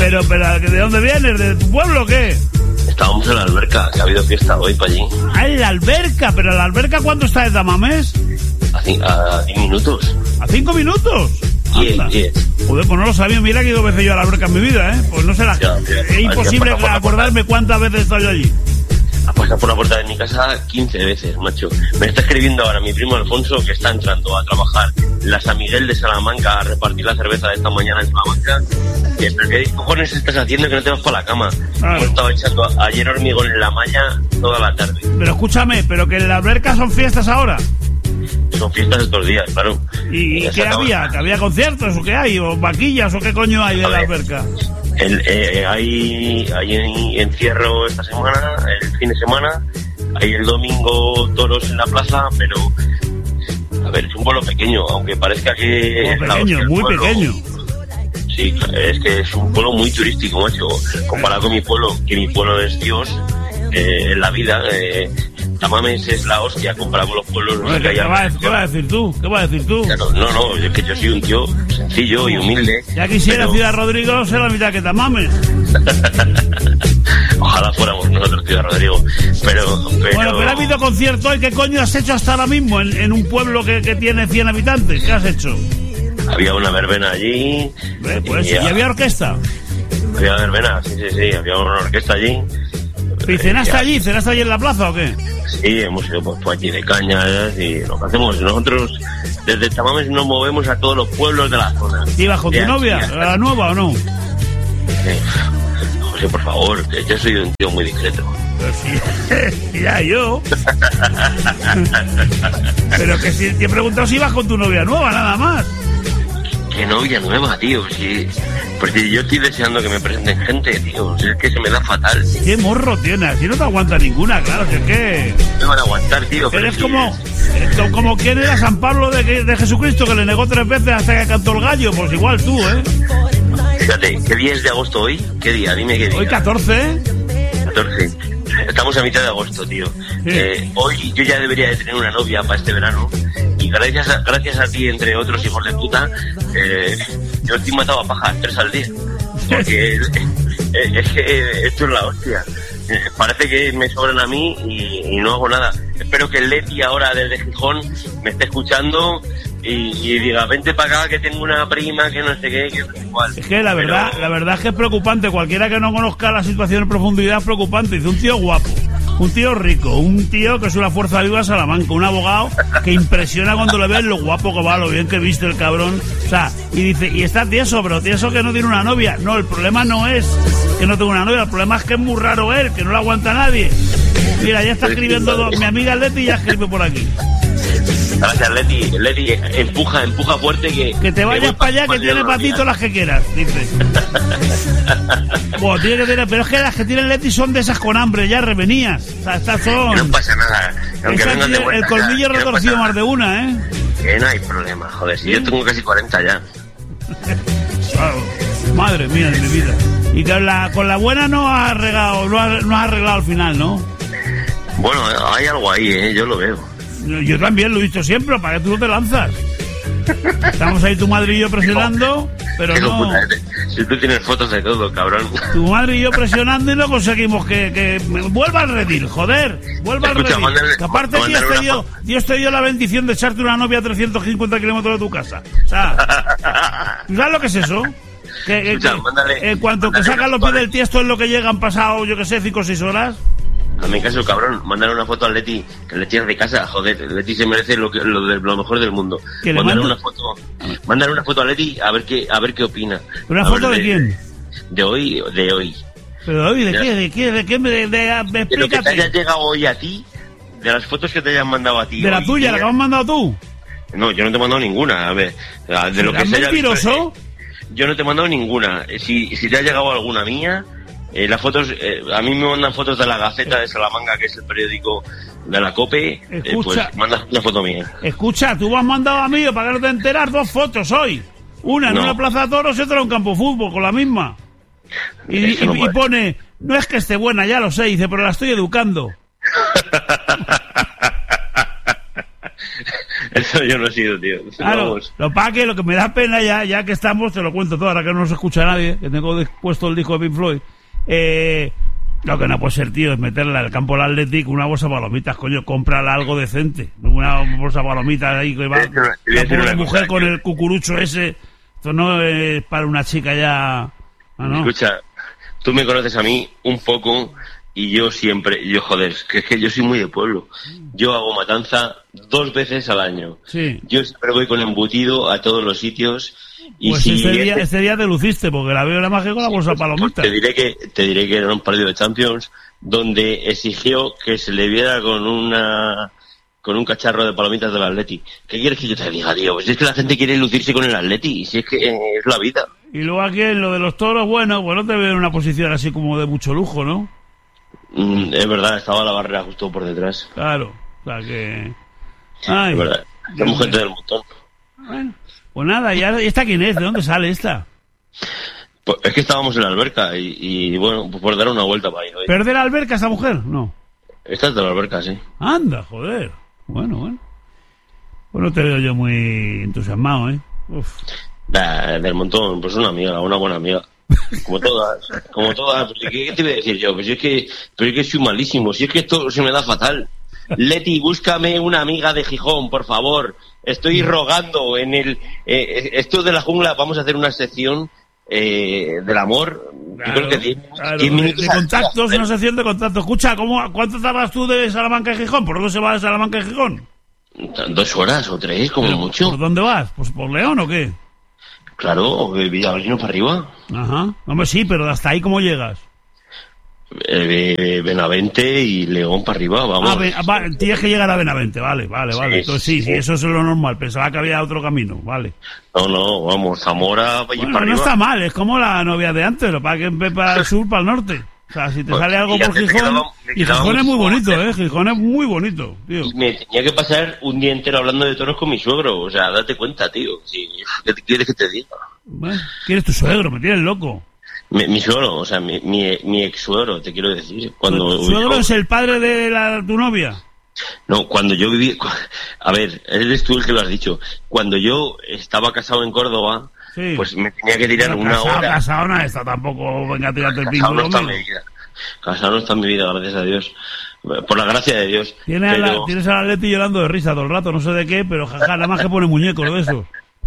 Pero, ¿de dónde vienes? ¿De tu pueblo o qué? Estábamos en la alberca, que ha habido fiesta hoy para allí. Ah, en la alberca, pero ¿la alberca cuánto está de Tamames? A 10 minutos. ¿A 5 minutos? 10. Joder, pues no lo sabía, mira que he ido veces yo a la alberca en mi vida, ¿eh? Pues no sé es imposible acordarme cuántas veces he estado yo allí. Ha pasado por la puerta de mi casa 15 veces, macho. Me está escribiendo ahora mi primo Alfonso, que está entrando a trabajar en la San Miguel de Salamanca a repartir la cerveza de esta mañana en Salamanca. ¿Pero qué cojones estás haciendo que no te vas para la cama? Claro. Hemos estado echando ayer hormigón en la malla toda la tarde. Pero escúchame, ¿pero que en la alberca son fiestas ahora? Son fiestas estos días, claro. ¿Y qué había? ¿Que había conciertos o qué hay? ¿O vaquillas o qué coño hay en la alberca? Hay encierro esta semana, el fin de semana. Hay el domingo toros en la plaza, pero... A ver, es un pueblo pequeño, aunque parezca que... Muy pequeño. Sí, es que es un pueblo muy turístico, macho. Comparado con mi pueblo, que mi pueblo es Dios, en la vida... Tamames es la hostia comparado con los pueblos. ¿Qué vas a decir tú? Claro, no, es que yo soy un tío sencillo y humilde. Ya quisiera Ciudad Rodrigo ser la mitad que Tamames. Ojalá fuéramos nosotros Ciudad Rodrigo. Pero... Bueno, pero ha habido concierto hoy. ¿Qué coño has hecho hasta ahora mismo en un pueblo que tiene 100 habitantes? ¿Qué has hecho? Había una verbena allí. ¿Y había orquesta? Había verbena, sí, había una orquesta allí. ¿Y cenaste allí? ¿Cenaste allí en la plaza o qué? Sí, hemos ido pues allí de cañas y lo que hacemos nosotros desde Tamames nos movemos a todos los pueblos de la zona. ¿Ibas con tu novia? ¿A la nueva o no? José, por favor, que yo soy un tío muy discreto. Pero sí, ya yo. Pero que si te he preguntado si ibas con tu novia nueva, nada más. ¿Qué novia nueva, tío? Sí, porque yo estoy deseando que me presenten gente, tío. Es que se me da fatal. ¿Qué morro tienes? Si no te aguanta ninguna, claro, que es que... Me van a aguantar, tío. Eres como quien era San Pablo de Jesucristo, que le negó 3 veces hasta que cantó el gallo. Pues igual tú, ¿eh? Fíjate, ¿qué día es de agosto hoy? ¿Qué día? Dime qué día. Hoy 14, ¿eh? 14. Estamos a mitad de agosto, tío. Sí. Hoy yo ya debería de tener una novia para este verano. Y gracias a ti, entre otros hijos de puta, yo estoy matado a paja 3 al día. Porque es que esto es la hostia. Parece que me sobran a mí y no hago nada. Espero que el Leti ahora desde Gijón me esté escuchando y diga, vente para acá que tengo una prima que no sé qué, que no sé cuál. Es que la verdad es que es preocupante. Cualquiera que no conozca la situación en profundidad es preocupante. Dice un tío guapo, un tío rico, un tío que es una fuerza viva de Salamanca, un abogado que impresiona cuando le ves lo guapo que va, lo bien que viste el cabrón. O sea, y dice, y está tieso, pero tieso que no tiene una novia. No, el problema no es que no tenga una novia, el problema es que es muy raro él, que no le aguanta a nadie. Mira, ya está escribiendo mi amiga Leti ya escribe por aquí. Gracias, Leti, empuja fuerte que te vayas para allá, que tiene patito las que quieras, dice. Bueno, tiene que tener, pero es que las que tienen Leti son de esas con hambre, ya revenías. O sea, estas son... No pasa nada. Aunque vengan de vuelta, el colmillo ya, retorcido no más de una, ¿eh? Que no hay problema, joder, si yo tengo casi 40 ya. Wow. Madre mía de mi vida. Y con la buena no has arreglado al final, ¿no? Bueno, hay algo ahí, yo lo veo. Yo también lo he visto siempre, ¿para qué tú no te lanzas? Estamos ahí tu madre y yo presionando, pero no... Si tú tienes fotos de todo, cabrón. Tu madre y yo presionando y no conseguimos que vuelva al redil, joder. Vuelva al redil. Que aparte Dios te dio la bendición de echarte una novia a 350 kilómetros de tu casa. O sea, ¿sabes lo que es eso? En cuanto que sacan los pies del tiesto es lo que llegan pasado, yo que sé, 5 o 6 horas. A mi caso, cabrón, mándale una foto a Leti, que Leti es de casa, joder, Leti se merece lo mejor del mundo. Mándale una foto a Leti a ver qué opina. ¿Una foto de quién? De hoy. ¿Pero hoy de qué? ¿De qué? De lo que te haya llegado hoy a ti, de las fotos que te hayan mandado a ti. ¿De la tuya, la que me has mandado tú? No, yo no te he mandado ninguna, a ver. De lo que se haya visto, yo no te he mandado ninguna. Si te ha llegado alguna mía... las fotos, a mí me mandan fotos de la Gaceta de Salamanca, que es el periódico de la COPE. Escucha, pues mandas una foto mía. Escucha, tú me has mandado a mí, para que no te enteras, 2 fotos hoy. Una en una plaza de toros y otra en un campo de fútbol, con la misma. Y pone, no es que esté buena, ya lo sé, dice, pero la estoy educando. yo no he sido, tío. Claro, Vamos. lo que me da pena ya que estamos, te lo cuento todo, ahora que no nos escucha nadie, que tengo puesto el disco de Pink Floyd. Lo que no puede ser, tío, es meterla al campo del Athletic una bolsa de palomitas, coño, cómprala algo decente. Una bolsa de palomitas ahí que va la mujer con el cucurucho ese. Esto no es para una chica ya. No. Escucha, tú me conoces a mí un poco y yo joder, que es que yo soy muy de pueblo. Yo hago matanza 2 veces al año. Sí. Yo siempre voy con embutido a todos los sitios. Y pues si este día te luciste, porque la veo la más que con la bolsa de palomitas. Te diré que era un partido de Champions donde exigió que se le viera con un cacharro de palomitas del Atleti. ¿Qué quieres que yo te diga, tío? Pues es que la gente quiere lucirse con el Atleti, y si es que es la vida. Y luego aquí en lo de los toros, bueno, pues no te veo en una posición así como de mucho lujo, ¿no? Es verdad, estaba la barrera justo por detrás. Claro, o sea que... Es verdad, somos gente del montón. Bueno, pues nada, ¿y esta quién es? ¿De dónde sale esta? Pues es que estábamos en la alberca y bueno, pues por dar una vuelta para ir hoy. ¿Perder la alberca esa mujer? No. Esta es de la alberca, sí. Anda, joder. Bueno. Pues no te veo yo muy entusiasmado, ¿eh? Uf. Del montón, pues una buena amiga. Como todas. ¿Qué te voy a decir yo? Pues es que soy malísimo. Si es que esto se me da fatal. Leti, búscame una amiga de Gijón, por favor. Estoy rogando en esto de la jungla. Vamos a hacer una sección del amor. Claro, yo creo que 10 minutos de contactos, una sección de contactos. Escucha, ¿cuánto tardas tú de Salamanca a Gijón? ¿Por dónde se va de Salamanca a Gijón? 2 horas o 3, como mucho. ¿Por dónde vas? ¿Pues por León o qué? Claro, Villavellino para arriba. Ajá. Hombre, sí, pero hasta ahí, ¿cómo llegas? Benavente y León para arriba, vamos. Tienes que llegar a Benavente, vale. Sí, Entonces sí, eso es lo normal. Pensaba que había otro camino, vale. No, vamos, Zamora y para arriba. No está mal, es como la novia de antes, lo para que para el sur, para el norte. O sea, si te sale algo por Gijón... Y Gijón es muy bonito, Gijón es muy bonito, tío. Y me tenía que pasar un día entero hablando de toros con mi suegro, o sea, date cuenta, tío. ¿Qué quieres que te diga? Bueno, ¿quién es tu suegro? Me tienes loco. Mi suegro, o sea, mi ex suegro, te quiero decir. ¿Tu suegro es el padre de tu novia? No, cuando yo viví... A ver, eres tú el que lo has dicho. Cuando yo estaba casado en Córdoba, sí, pues me tenía que tirar una hora... Casado no está tampoco, venga a tirarte el pingo. Casado no está en mi vida. Casado no está en mi vida, gracias a Dios. Por la gracia de Dios. Tienes a la Leti llorando de risa todo el rato, no sé de qué, pero jaja, nada más que pone muñecos de eso.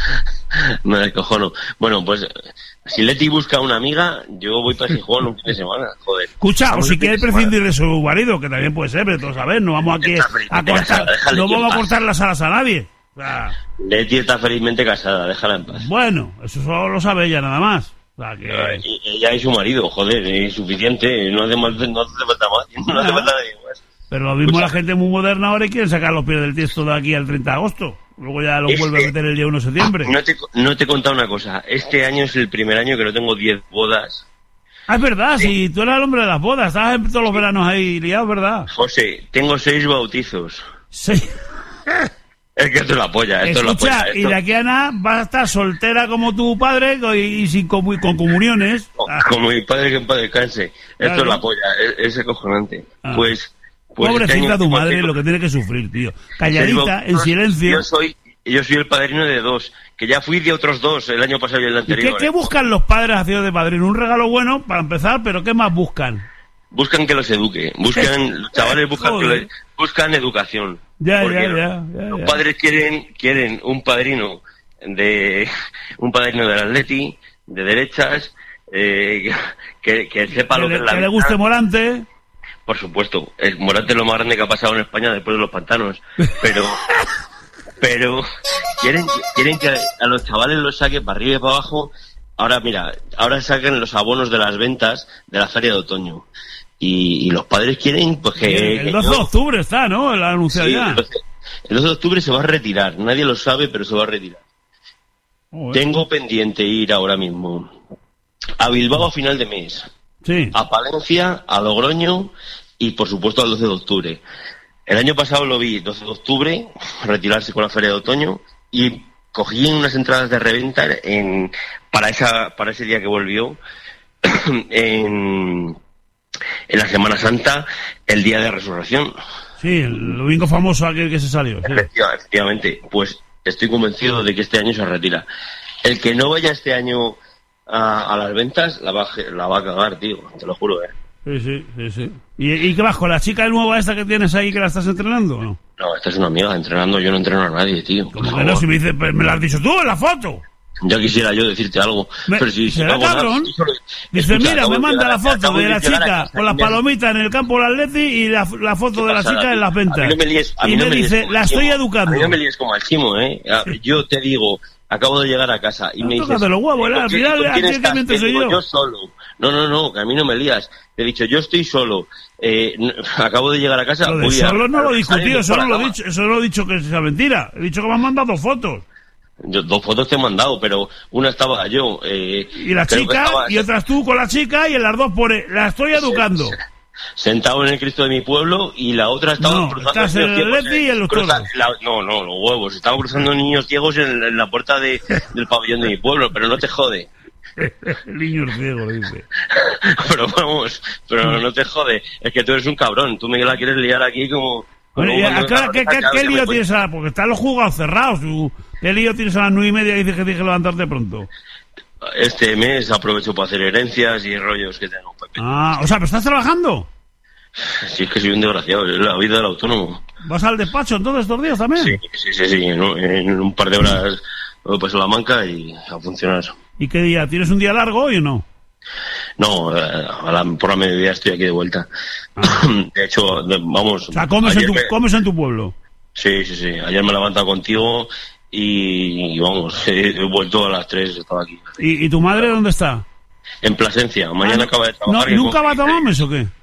Me descojono. Bueno, pues si Leti busca una amiga, yo voy para Gijón un fin de semana, joder. Escucha, o si quiere prescindir de su marido, que también puede ser, pero todos saben, no vamos aquí a cortar, no vamos a cortar las alas a nadie. O sea, Leti está felizmente casada, déjala en paz. Bueno, eso solo lo sabe ella nada más. O sea, que... Ella y su marido, joder, es suficiente, no hace falta más, no hace falta nadie más. Pero lo mismo la gente muy moderna ahora y quieren sacar los pies del tiesto de aquí al 30 de agosto. Luego ya lo vuelve a meter el día 1 de septiembre. No te he contado una cosa. Este año es el primer año que no tengo 10 bodas. Ah, es verdad, si tú eras el hombre de las bodas, estabas todos los veranos ahí liados, ¿verdad? José, tengo 6 bautizos. 6. Es que esto es la polla, esto es la polla. Y de aquí a nada vas a estar soltera como tu padre y con comuniones. Como mi padre, que en paz descanse. Claro. Esto es la polla, es acojonante. Pues pobrecita tu madre, lo que tiene que sufrir, tío. Calladita, en silencio. Yo soy el padrino de 2, que ya fui de otros 2 el año pasado y el anterior. ¿Qué buscan los padres haciendo de padrino? Un regalo bueno, para empezar, pero ¿qué más buscan? Buscan que los eduque. Los chavales buscan educación. Ya. Los padres quieren un padrino del Atleti, de derechas, que sepa lo que es la vida. Que le guste Morante. Por supuesto, el Morante es lo más grande que ha pasado en España después de los pantanos, pero quieren que a los chavales los saque para arriba y para abajo. Ahora sacan los abonos de las ventas de la feria de otoño. Y los padres quieren pues que... El 12 de octubre está, ¿no? La anunciado ya. El 12 de octubre se va a retirar. Nadie lo sabe, pero se va a retirar. Tengo pendiente ir ahora mismo a Bilbao a final de mes. Sí. A Palencia, a Logroño y, por supuesto, al 12 de octubre. El año pasado lo vi 12 de octubre, retirarse con la feria de otoño y cogí unas entradas de reventa para ese día que volvió en la Semana Santa, el día de Resurrección. Sí, el domingo famoso aquel que se salió. Sí. Efectivamente, pues estoy convencido de que este año se retira. El que no vaya este año a las ventas la va a cagar, tío, te lo juro, Sí. ¿Y qué vas con la chica nueva esta que tienes ahí que la estás entrenando o no? No, esta es una amiga entrenando, yo no entreno a nadie, tío. ¿Cómo que no? Si me dices, me lo has dicho tú en la foto. Ya quisiera yo decirte algo, pero si será cabrón. Dice, escucha, mira, me manda la foto de la chica con las palomitas palomitas en el campo del Atleti y la foto de la chica en las ventas. No me líes, y me dice, la estoy educando. A mí no me líes como al Chimo, Yo te digo, acabo de llegar a casa y me dices... Tócate los huevos, al final, ¿quién soy yo? Yo solo. No, que a mí no me lías. Te he dicho, yo estoy solo. Acabo de llegar a casa. Lo de solo no lo he discutido, eso no he dicho que sea mentira. He dicho que me han mandado 2 fotos. Yo 2 fotos te he mandado, pero una estaba yo. Y la chica, y otras tú con la chica, y en las dos pone, la estoy educando. Sentado en el Cristo de mi pueblo, y la otra estaba cruzando. Estás en el Leti y en los toros. No, los huevos. Estaban cruzando niños ciegos en la puerta del pabellón de mi pueblo, pero no te jode. Niños ciegos, dice. Pero vamos, pero no te jode. Es que tú eres un cabrón. Tú me la quieres liar aquí como... Bueno, ¿qué lío tienes ahora? Porque están los juzgados cerrados. ¿Qué lío tienes a las 9:30 y dices que tienes que levantarte pronto? Este mes aprovecho para hacer herencias y rollos que tengo. Pepe. O sea, ¿pero estás trabajando? Sí, es que soy un desgraciado. Es la vida del autónomo. ¿Vas al despacho entonces estos días también? Sí. En un par de horas me paso la manca y a funcionar. ¿Y qué día? ¿Tienes un día largo hoy o no? No, por la mediodía estoy aquí de vuelta. De hecho, vamos... O sea, ¿comes en tu pueblo? Sí. Ayer me he levantado contigo y vamos, he vuelto a las 3, estaba aquí. ¿Y tu madre dónde está? En Plasencia. Mañana acaba de trabajar. ¿Nunca va a tomarme o qué?